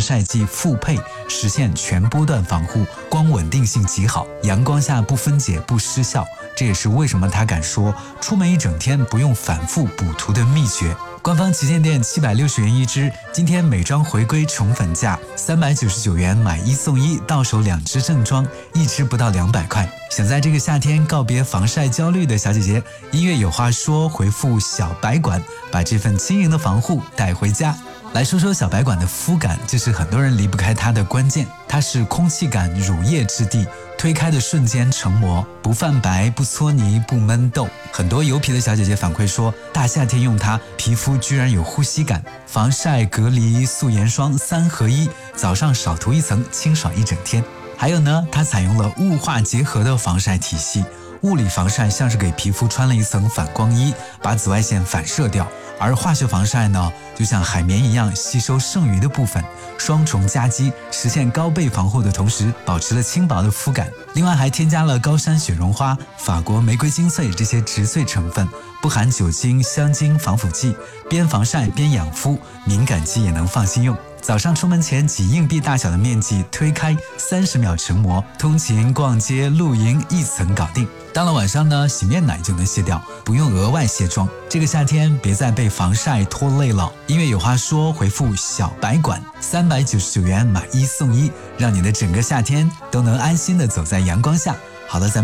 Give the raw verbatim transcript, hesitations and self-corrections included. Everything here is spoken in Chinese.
晒剂复配，实现全波段防护，光稳定性极好，阳光下不分解不失效。这也是为什么他敢说出门一整天不用反复补涂的秘诀。官方旗舰店七百六十元一支，今天美妆回归宠粉价，三百九十九元买一送一，到手两支正装，一支不到两百块。想在这个夏天告别防晒焦虑的小姐姐，音乐有话说，回复小白管，把这份轻盈的防护带回家。来说说小白管的肤感，这是很多人离不开它的关键。它是空气感乳液质地，推开的瞬间成膜，不泛白不搓泥不闷痘。很多油皮的小姐姐反馈说，大夏天用它，皮肤居然有呼吸感。防晒隔离素颜霜三合一，早上少涂一层，清爽一整天。还有呢，它采用了雾化结合的防晒体系，物理防晒像是给皮肤穿了一层反光衣，把紫外线反射掉。而化学防晒呢，就像海绵一样吸收剩余的部分，双重夹击，实现高倍防护的同时，保持了轻薄的肤感。另外还添加了高山雪绒花、法国玫瑰精粹这些植萃成分，不含酒精、香精、防腐剂，边防晒边养肤，敏感肌也能放心用。早上出门前挤硬币大小的面积推开，三十秒成膜，通勤、逛街、露营一层搞定。到了晚上呢，洗面奶就能卸掉，不用额外卸妆。这个夏天别再被防晒拖累了。音乐有话说，回复小白管，三百九十九元买一送一，让你的整个夏天都能安心的走在阳光下。好了，咱们